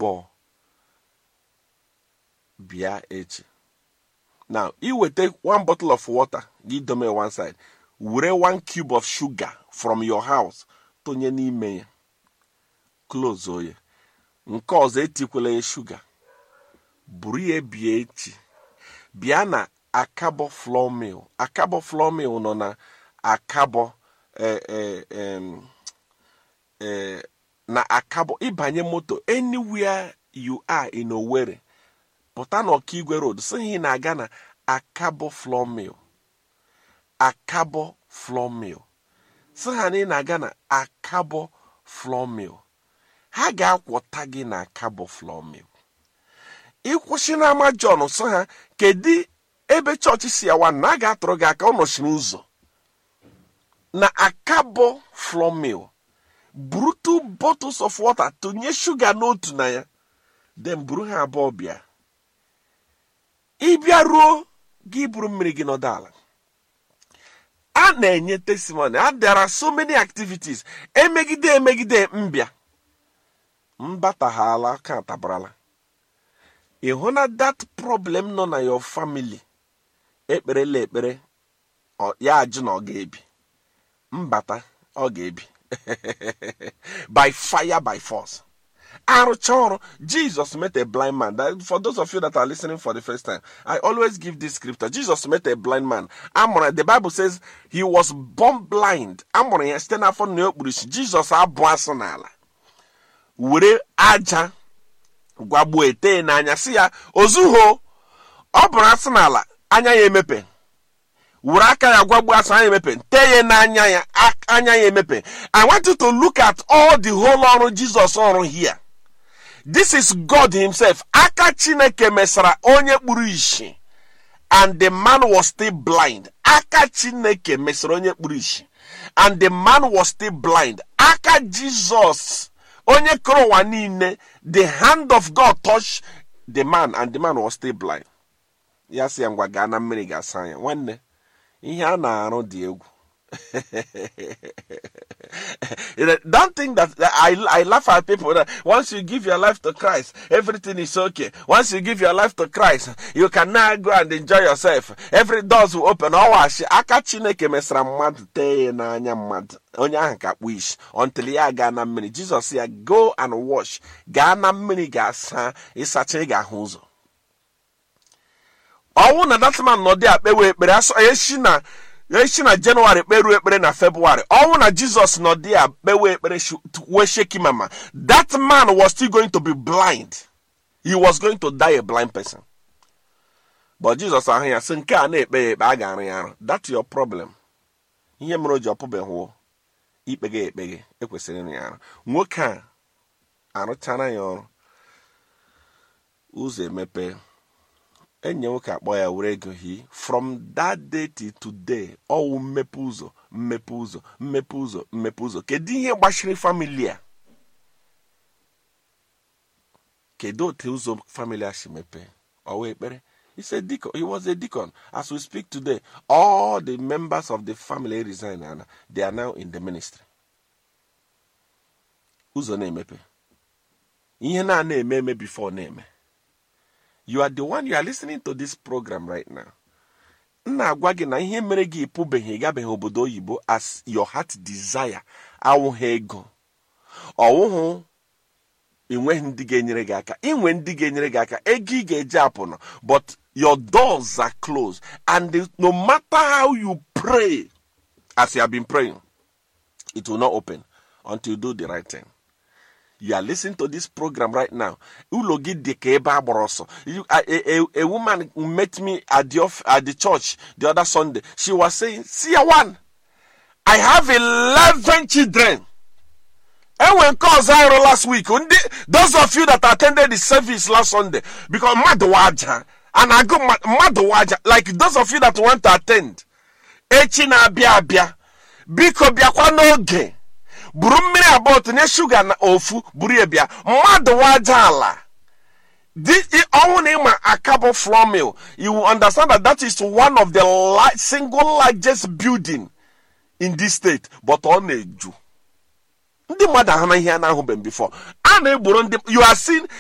ball. Bia echi. Now, you will take 1 bottle of water, give them on one side. Weigh 1 cube of sugar from your house. Tonye n'ime. Close oye. Nke ọzọ etikwele sugar. Brie bia echi. Bia na akabo flour mill. Akabo flour mill no na akabo na akabo ibanye moto anywhere you are in Owerri. Pụta n'Ọkigwe Road, sị na aga na akabo flour mill. Akabo flour mill. Sị ha na aga na akabo flour mill. Ha ga-akwọta gị na akabo flour mill. Ịkwụsị n'ama John sị ha kedu ebe chọọchị si awa na a ga-atụrụ gị aka ụnọchi n'ụzọ. Na akabo flour mill. Buru 2 bottles of water tụnye sugar n'otu na ya. Then buru ha abụọ bịa. Ịbịa ruo gị buru mmiri gị nọdụ ala. A na-enye testimony. There are so many activities. Emegide mbịa. Mbataghala ka atabarala. Ịhụ na that problem nọ na your family. Ekpere ya ajụ na ọ ga-ebi. Mbata ọ ga-ebi. By fire, by force. Jesus met a blind man. For those of you that are listening for the first time, I always give this scripture. Jesus met a blind man. The Bible says he was born blind. Jesus abuasanala. Wure aja gwabuete na anya si ya ozuho obrasanala anya ya emepe. Wure aka ya gwabuasa anya emepe. Teye na anya ya emepe. I want you to look at all the whole ọrụ Jesus ọrụ here. This is God himself. Aka Chineke mesara onye kpuru ishi. And the man was still blind. Aka Chineke mesara onye kpuru ishi. And the man was still blind. Aka Jesus. Onye kụrụ ụwa niile. The hand of God touched the man. And the man was still blind. Ya si ngwa gaa na mmiri ga-asa ya. Nwanne. Ihe a na-arụ dị egwu. Don't think that I laugh at people that once you give your life to Christ, everything is okay. Once you give your life to Christ, you can now go and enjoy yourself. Every doors will open. Aka Chineke mesara mmadụ tee na anya mmadụ. Onye ahụ ka wish until ya gaa na mmiri. Jesus said, go and wash. Gaa na mmiri ga-asa ịsacha ị ga-ahụ ụzọ. Ọwụ na that man nọ dị akpewe ekpere asọ echi na January kperu ekpere na February. Ọwụ na Jesus nọ dị akpewe ekpere we shake mama. That man was still going to be blind. He was going to die a blind person. But Jesus ahụ ya sị nke a na-ekpe ekpe a ga-arụ ya arụ. That's your problem. Ihe mere o ji ọpụbeghị ikpege ekpege ekwesịrị ịrụ ya arụ. Nwoke a arụchara ya ọrụ. Ụzọ emepe. Enye nwoke akpọ ya were ego hi. From that day till today, ọwụ mmepe ụzọ. Kedu ihe gbachiri family a? Kedu otu ụzọ family a si mepe? Ọwụ ekpere. He's a deacon. He was a deacon. As we speak today, all the members of the family resigned and they are now in the ministry. Ụzọ na-emepe. Ihe na-eme before na-eme. You are the one, you are listening to this program right now. Na-agwa gị na ihe mere gị ịpụbeghị gabeghị obodo oyibo as your heart desire awụghị ego. Ọwụhụ inwe ndị ga-enyere gị aka. Inwe ndị ga-enyere gị aka. Ego ị ga-eje apụnụ. But your doors are closed. And no matter how you pray, as you have been praying, it will not open until you do the right thing. You are listening to this program right now. A woman met me at the church the other Sunday. She was saying, see one, I have 11 children. And when called Zairo last week, those of you that attended the service last Sunday, because Madawaja, and I go Madawaja, like those of you that want to attend, Echina Biabia, Biko Biakwanoge. Burumiri about ne sugar na ofu buriebia mmadụ wajala. This only Akabo flour mill. You will understand that is one of the single largest building in this state. But on a Jew. Ndị mmadụ ahụ ihe na ahụ before. You are seeing